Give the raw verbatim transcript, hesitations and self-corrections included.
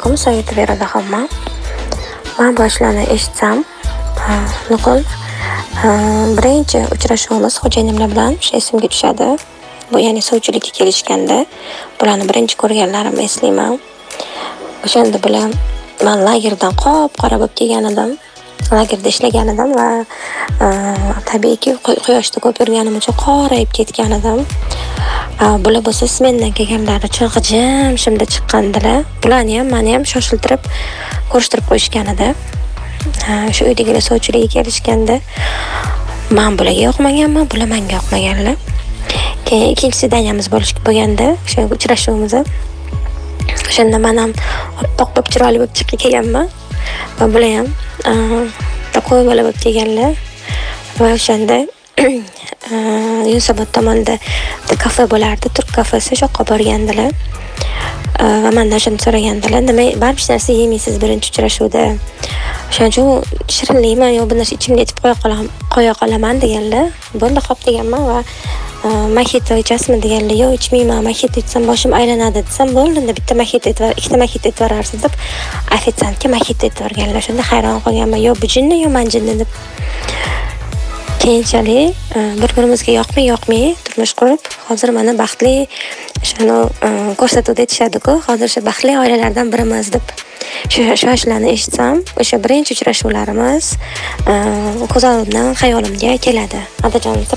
alaykum, Sovet beradi hamma. Men bu ishlarni eshitsam, nuqul birinchi uchrashuvimiz xo'jayinimlar bilan o'sha esimga tushadi. Bu ya'ni sovchilikka kelishganda bularni birinchi ko'rganlarimni eslayman. O'shanda bilan men lagerdan qop-qora bo'lib kelgan edim. Lagerda ishlagan edim va tabiiyki quyoshda ko'p yurganim uchun qorayib ketgan edim. Bular bo'lsa smendan kelganlari g'ijim shimda chiqqandilar. Bularni ham meni ham shoshiltirib ko'rishtirib qo'yishgan edi. Shu uydagilar sovchilikka kelishganda men bularga yoqmaganman, bular menga yoqmaganlar. Keyin ikkinchi daniyamiz bo'lish bo'lganda, o'sha uchrashuvimiz. O'shanda men ham oppoq bo'lib chiroyli bo'lib chiqib kelganman. Va bular ham taqoy bola bo'lib kelganlar. Va o'shanda Yunusobod tomonda kafe bo'lardi, turk kafesi, shu yoqqa borgandilar. Va mendan shuni so'ragandilar, nima baribir hech narsa yemaysiz birinchi uchrashuvda? O'shaning uchun shirinlikmi yo bu narsa ichimga yetib qo'ya qolaman, qo'ya qolaman deganlar. Bo'ldi, xo'p deganman va mojito ichasizmi deganlar. Yo'q, ichmayman, mojito ichsam boshim aylanadi desam, bo'ldi, bitta mojito aytib, ikkita mojito aytib berarsiz deb ofitsiantga mojito aytib berganlar. Shunda hayron qolganman, yo bu jinni, yo men jinni deb. Keyinchalik bir-birimizga yoqmay yoqmay turmush qurib, hozir mana baxtli shuni ko'rsatuvda aytishadi-ku, hozir shu baxtli oilalardan birimiz deb. Shu ishlarni eshitsam, o'sha birinchi uchrashuvlarimiz ko'z oldimdan, xayolimga keladi. Adajon,